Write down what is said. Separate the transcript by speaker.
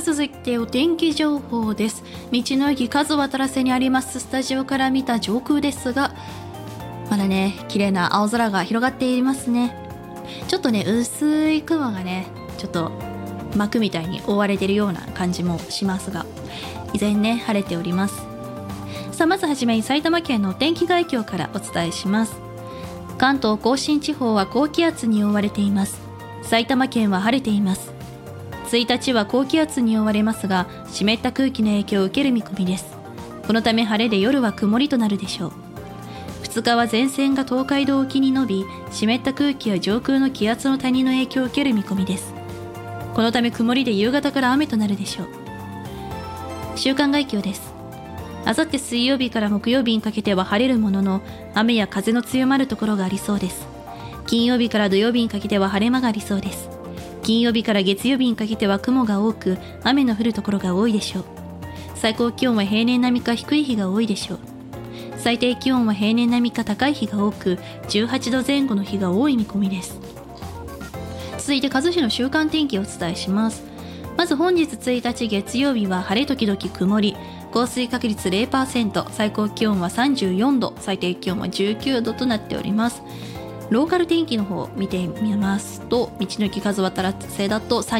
Speaker 1: 続いてお天気情報です。道の駅数渡らせにありますスタジオから見た上空ですが、まだね綺麗な青空が広がっていますね。ちょっとね薄い雲がねちょっと膜みたいに覆われているような感じもしますが、依然ね晴れております。さあまずはじめに埼玉県のお天気概況からお伝えします。関東甲信地方は高気圧に覆われています。埼玉県は晴れています。1日は高気圧に覆われますが、湿った空気の影響を受ける見込みです。このため晴れで夜は曇りとなるでしょう。2日は前線が東海道沖に伸び、湿った空気や上空の気圧の谷の影響を受ける見込みです。このため曇りで夕方から雨となるでしょう。週間概況です。あさって水曜日から木曜日にかけては晴れるものの、雨や風の強まるところがありそうです。金曜日から土曜日にかけては晴れ間がありそうです。金曜日から月曜日にかけては雲が多く、雨の降るところが多いでしょう。最高気温は平年並みか低い日が多いでしょう。最低気温は平年並みか高い日が多く、18度前後の日が多い見込みです。続いて加須市の週間天気をお伝えします。まず本日1日月曜日は晴れ時々曇り、降水確率 0%、最高気温は34度、最低気温は19度となっております。ローカル天気の方を見てみますと、道の駅数渡らせだと